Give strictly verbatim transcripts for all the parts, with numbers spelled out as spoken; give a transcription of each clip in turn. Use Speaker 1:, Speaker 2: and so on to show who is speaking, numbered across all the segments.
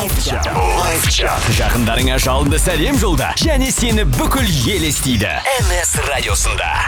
Speaker 1: Лайфчат. Лайфчат. Жақындарыңа жалынды сәлем жолда. Және сені бүкіл ел естиді. эн эс радиосында.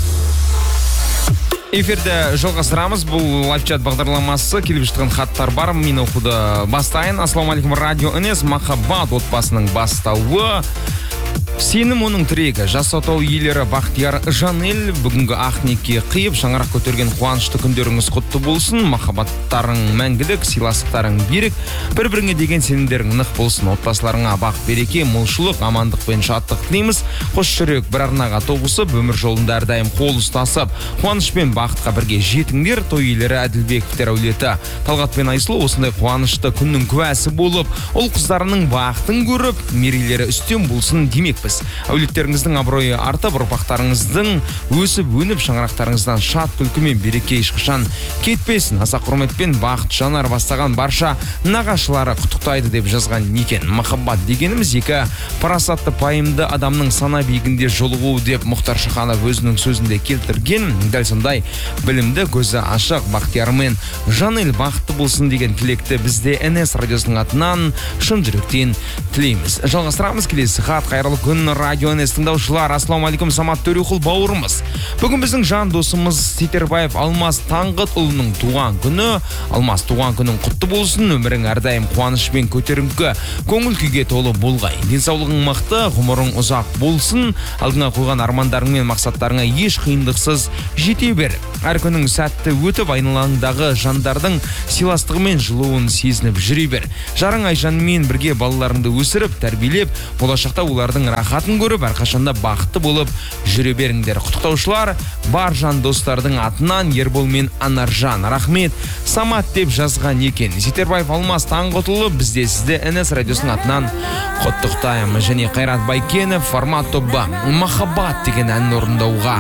Speaker 2: Эфирді жалғастырамыз. Бұл лайфчат бағдарламасы. Келіп жатқан хаттар бар. Мен оқуды бастайын. Ассалаумағалейкум, радио эн эс. Махаббат отбасының бастауы. Сенім оның тірегі. Жас отау иелері Бақтияр Жанел бүгінгі ақнекке қиып, шаңырақ көтерген қуанышты күндеріңіз құтты болсын. Махаббаттарың мәңгілік, сыйластықтарың берік, бір-біріңе деген сенімдерің нық болсын. Отбасыларыңа бақ береке, молшылық, амандық пен шаттық тілейміз. Қош жүрек бір арнаға тоғысып, өмір жолында әрдайым қол ұстасып, қуаныш пен бақытқа бірге жетіңдер. Той иелері Әділбековтер әулеті Талғат пен Айсұлу осындай қуанышты күннің куәсі болып, ұл қыздарының бақытын көріп, мерейлері үстем болсын демек. Әулеттеріңіздің абыройы артып, ұрпақтарыңыздың өсіп өніп, шаңырақтарыңыздан шат күлкі мен береке ешқашан кетпесін. Аса құрметпен бақыт жанар бастаған барша нағашылары құттықтайды деп жазған екен. Махаббат дегеніміз екі парасатты пайымды адамның сана биігінде жолығу деп Мұхтар Шаханов өзінің сөзінде келтірген. Дәл сондай білімді, көзі ашық Бақтияр мен Жанел бақытты болсын деген тілекті бізде эн эс радиосының атынан шын жүректен тілейміз. Жалғастырамыз. Келесі хат. Қайырлы күн, радио эн эс тыңдаушылар. Ассалаумағалейкум, Самат Төреқұл бауырымыз. Бүгін біздің жан досымыз Сетербаев Алмас Таңғытұлының туған күні. Алмас, туған күнің құтты болсын. Өмірің әрдайым қуаныш пен көтеріңкі, көңіл күйге толы болғай. Денсаулығың мықты, ғұмырың ұзақ болсын. Алдыңа қойған армандарың мен мақсаттарыңа еш қиындықсыз жете бер. Әр күнің сәтті өтіп, айналаңдағы жандардың сыйластығы мен жылуын сезініп жүре бер. Жарың Айжанмен бірге балаларыңды өсіріп, тәрбиелеп, болашақта олардың рахатын көріп, әрқашанда бақытты болып жүре беріңдер. Құттықтаушылар бар жан достардың атынан Ербол мен Анаржан. Рахмет, Самат деп жазған екен. Сетербаев Алмас Таңғытұлы бізде сізді эн эс радиосының атынан құттықтаймыз. Және Қайрат Байкенов формат тобы Махаббат деген әнін орындауға